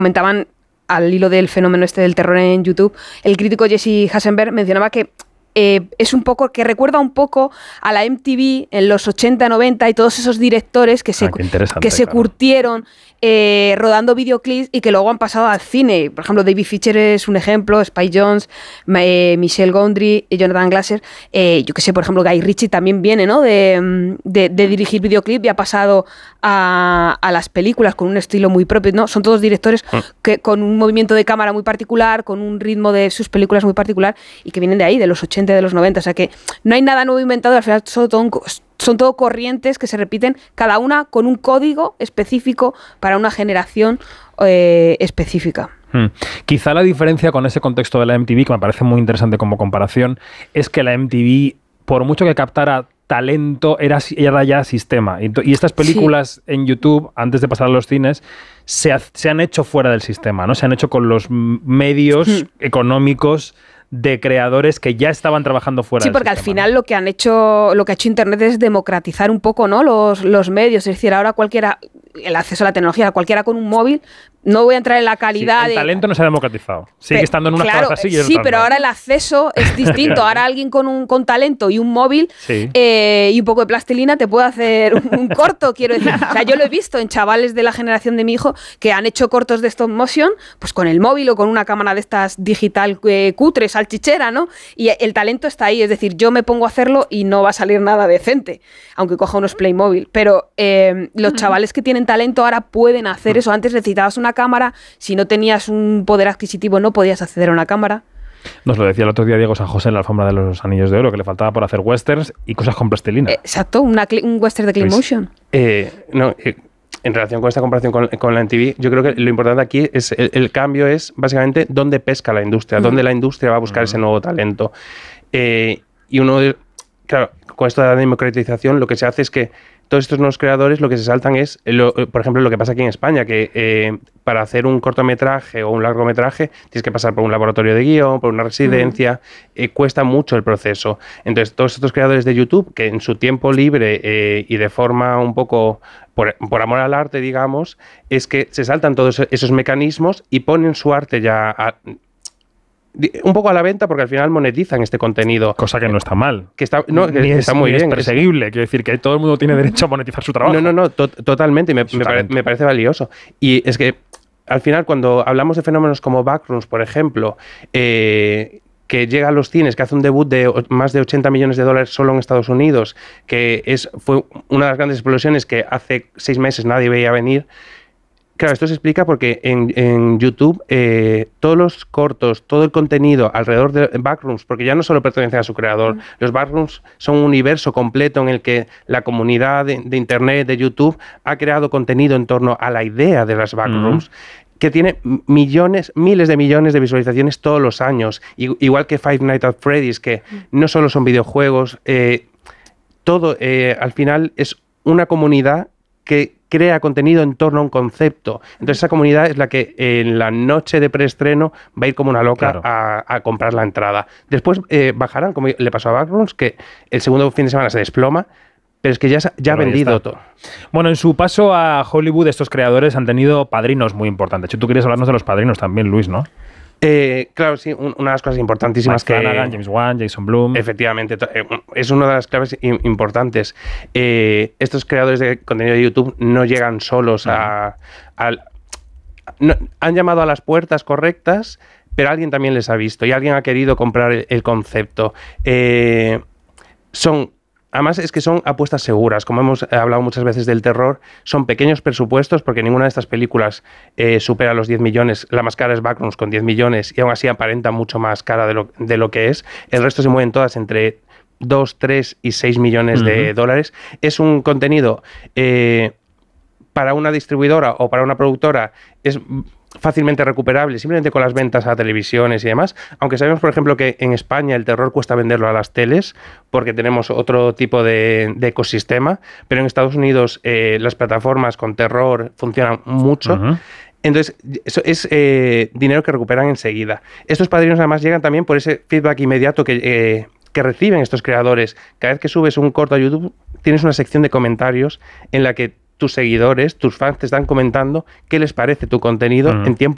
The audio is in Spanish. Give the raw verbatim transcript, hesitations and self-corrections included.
comentaban al hilo del fenómeno este del terror en YouTube, el crítico Jesse Eisenberg mencionaba que Eh, es un poco, que recuerda un poco a la M T V en los ochenta, noventa y todos esos directores que se, ah, que se claro. curtieron eh, rodando videoclips y que luego han pasado al cine. Por ejemplo, David Fincher es un ejemplo, Spike Jonze, eh, Michel Gondry, Jonathan Glaser. Eh, yo que sé, por ejemplo, Guy Ritchie también viene, ¿no? de, de, de dirigir videoclip y ha pasado a, a las películas con un estilo muy propio, ¿no? Son todos directores mm. que, con un movimiento de cámara muy particular, con un ritmo de sus películas muy particular y que vienen de ahí, de los ochenta, de los noventa, o sea que no hay nada nuevo inventado, al final son todo, son todo corrientes que se repiten, cada una con un código específico para una generación eh, específica. Hmm. Quizá la diferencia con ese contexto de la M T V, que me parece muy interesante como comparación, es que la M T V, por mucho que captara talento, era, era ya sistema. Y, y estas películas sí. en YouTube, antes de pasar a los cines, se, ha, se han hecho fuera del sistema, ¿no? Se han hecho con los medios hmm. económicos de creadores que ya estaban trabajando fuera sí, del porque sistema, al final ¿no? lo que han hecho, lo que ha hecho Internet es democratizar un poco, ¿no? los, los medios, es decir, ahora cualquiera, el acceso a la tecnología, cualquiera con un móvil, no voy a entrar en la calidad. Sí, el de... talento no se ha democratizado. Sigue pero, estando en unas claro, cosas así y sí, pero no. ahora el acceso es distinto. Ahora alguien con un con talento y un móvil sí. eh, y un poco de plastilina te puede hacer un, un corto, quiero decir. O sea, yo lo he visto en chavales de la generación de mi hijo que han hecho cortos de stop motion pues con el móvil o con una cámara de estas digital eh, cutre, salchichera, ¿no? Y el talento está ahí. Es decir, yo me pongo a hacerlo y no va a salir nada decente, aunque coja unos Playmobil. Pero eh, los chavales que tienen talento ahora pueden hacer eso. Antes necesitabas una cámara. Si no tenías un poder adquisitivo, no podías acceder a una cámara. Nos lo decía el otro día Diego San José en la alfombra de los Anillos de Oro, que le faltaba por hacer westerns y cosas con plastilina. Exacto, una, un western de Claymotion. Pues, eh, no, eh, en relación con esta comparación con, con la M T V, yo creo que lo importante aquí es el, el cambio es básicamente dónde pesca la industria, uh-huh. dónde la industria va a buscar uh-huh. ese nuevo talento. Eh, y uno de, claro, con esto de la democratización lo que se hace es que todos estos nuevos creadores lo que se saltan es, lo, por ejemplo, lo que pasa aquí en España, que eh, para hacer un cortometraje o un largometraje tienes que pasar por un laboratorio de guión, por una residencia, uh-huh. eh, cuesta mucho el proceso. Entonces, todos estos creadores de YouTube, que en su tiempo libre eh, y de forma un poco por, por amor al arte, digamos, es que se saltan todos esos mecanismos y ponen su arte ya a, un poco a la venta porque al final monetizan este contenido. Cosa que no está mal. Que está, no, que ni está es, muy ni bien. Es perseguible. Quiero decir que todo el mundo tiene derecho a monetizar su trabajo. No, no, no, to- totalmente. Me, me, pare, me parece valioso. Y es que al final cuando hablamos de fenómenos como Backrooms, por ejemplo, eh, que llega a los cines, que hace un debut de más de ochenta millones de dólares solo en Estados Unidos, que es fue una de las grandes explosiones que hace seis meses nadie veía venir. Claro, esto se explica porque en, en YouTube eh, todos los cortos, todo el contenido alrededor de Backrooms, porque ya no solo pertenecen a su creador, mm. los Backrooms son un universo completo en el que la comunidad de, de Internet, de YouTube, ha creado contenido en torno a la idea de las Backrooms, mm. que tiene millones, miles de millones de visualizaciones todos los años, I, igual que Five Nights at Freddy's, que mm. no solo son videojuegos, eh, todo eh, al final es una comunidad que crea contenido en torno a un concepto. Entonces esa comunidad es la que en la noche de preestreno va a ir como una loca claro. a, a comprar la entrada. Después eh, bajarán, como le pasó a Backrooms, que el segundo fin de semana se desploma, pero es que ya, ya ha vendido todo. Bueno, en su paso a Hollywood estos creadores han tenido padrinos muy importantes. De hecho, tú querías hablarnos de los padrinos también, Luis, ¿no? Eh, claro, sí, un, una de las cosas importantísimas Mike que... Flanagan, James Wan, Jason Blum... Efectivamente, es una de las claves importantes. Eh, estos creadores de contenido de YouTube no llegan solos uh-huh. a... a no, han llamado a las puertas correctas, pero alguien también les ha visto y alguien ha querido comprar el, el concepto. Eh, son... Además es que son apuestas seguras, como hemos hablado muchas veces del terror, son pequeños presupuestos porque ninguna de estas películas eh, supera los diez millones, la más cara es Backrooms con diez millones y aún así aparenta mucho más cara de lo, de lo que es, el resto se mueven todas entre dos, tres y seis millones uh-huh. de dólares. Es un contenido eh, para una distribuidora o para una productora, es fácilmente recuperable, simplemente con las ventas a televisiones y demás, aunque sabemos, por ejemplo, que en España el terror cuesta venderlo a las teles porque tenemos otro tipo de, de ecosistema, pero en Estados Unidos eh, las plataformas con terror funcionan mucho. Uh-huh. Entonces, eso es eh, dinero que recuperan enseguida. Estos padrinos además llegan también por ese feedback inmediato que, eh, que reciben estos creadores. Cada vez que subes un corto a YouTube, tienes una sección de comentarios en la que tus seguidores, tus fans te están comentando qué les parece tu contenido uh-huh. en tiempo